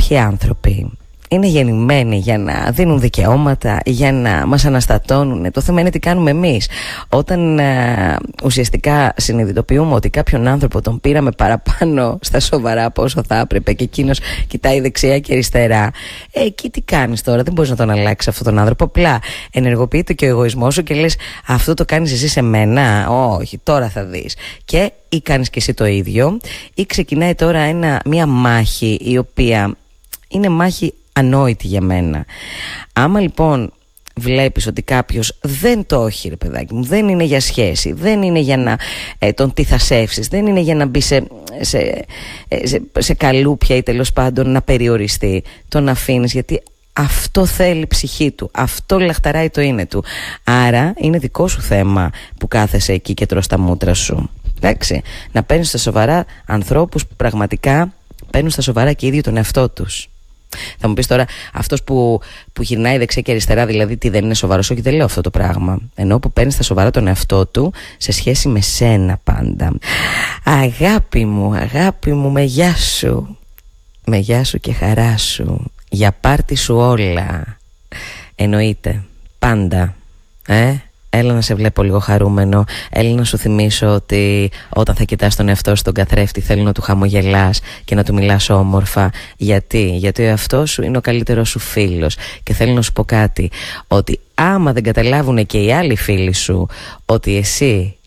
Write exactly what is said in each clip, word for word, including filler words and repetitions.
κάποιοι άνθρωποι είναι γεννημένοι για να δίνουν δικαιώματα, για να μας αναστατώνουν. Το θέμα είναι τι κάνουμε εμείς. Όταν ε, ουσιαστικά συνειδητοποιούμε ότι κάποιον άνθρωπο τον πήραμε παραπάνω στα σοβαρά από όσο θα έπρεπε και εκείνος κοιτάει δεξιά και αριστερά, ε, εκεί τι κάνεις τώρα? Δεν μπορείς να τον αλλάξεις αυτόν τον άνθρωπο. Απλά ενεργοποιείται και ο εγωισμός σου και λες, αυτό το κάνεις εσύ σε μένα? Όχι, τώρα θα δεις. Και ή κάνεις και εσύ το ίδιο, ή ξεκινάει τώρα ένα, μια μάχη η οποία είναι μάχη ανόητη για μένα. Άμα λοιπόν βλέπεις ότι κάποιος δεν το έχει, ρε παιδάκι μου, δεν είναι για σχέση, δεν είναι για να ε, τον τυθασεύσεις, δεν είναι για να μπει σε, σε, σε, σε καλούπια ή τέλος πάντων να περιοριστεί, τον αφήνεις, γιατί αυτό θέλει η ψυχή του, αυτό λαχταράει το είναι του. Άρα είναι δικό σου θέμα που κάθεσαι εκεί και τρως τα μούτρα σου. Εντάξει, να παίρνεις στα σοβαρά ανθρώπους που πραγματικά παίρνουν στα σοβαρά και οι ίδιοι τον εαυτό τους. Θα μου πεις τώρα, αυτός που, που γυρνάει δεξιά και αριστερά, δηλαδή τι, δεν είναι σοβαρός? Όχι, δεν λέω αυτό το πράγμα. Ενώ που παίρνει στα σοβαρά τον εαυτό του σε σχέση με σένα πάντα. Αγάπη μου, αγάπη μου, με γεια σου. Με γεια σου και χαρά σου. Για πάρτι σου όλα. Εννοείται, πάντα. Ε Έλα να σε βλέπω λίγο χαρούμενο. Έλα να σου θυμίσω ότι όταν θα κοιτάς τον εαυτό σου τον καθρέφτη, θέλω να του χαμογελάς και να του μιλάς όμορφα. Γιατί? Γιατί ο εαυτός σου είναι ο καλύτερος σου φίλος. Και θέλω να σου πω κάτι, ότι άμα δεν καταλάβουν και οι άλλοι φίλοι σου ότι εσύ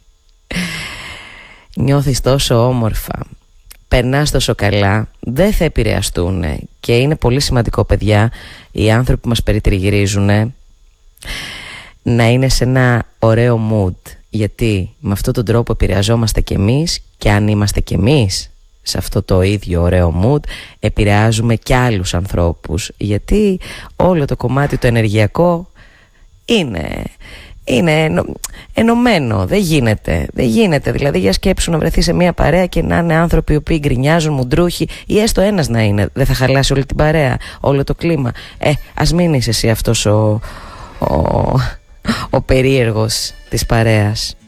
νιώθεις τόσο όμορφα, περνάς τόσο καλά, δεν θα επηρεαστούν. Και είναι πολύ σημαντικό, παιδιά, οι άνθρωποι που μας περιτριγυρίζουν να είναι σε ένα ωραίο mood, γιατί με αυτόν τον τρόπο επηρεαζόμαστε κι εμείς, και αν είμαστε κι εμείς σε αυτό το ίδιο ωραίο mood, επηρεάζουμε κι άλλους ανθρώπους, γιατί όλο το κομμάτι το ενεργειακό είναι, είναι ενω, ενωμένο. Δεν γίνεται, δεν γίνεται. Δηλαδή για σκέψου να βρεθεί σε μια παρέα και να είναι άνθρωποι οι οποίοι γκρινιάζουν, μουντρούχοι, ή έστω ένας να είναι. Δεν θα χαλάσει όλη την παρέα, όλο το κλίμα? Ε, ας μην είσαι εσύ αυτός ο... ο... ο περίεργος της παρέας.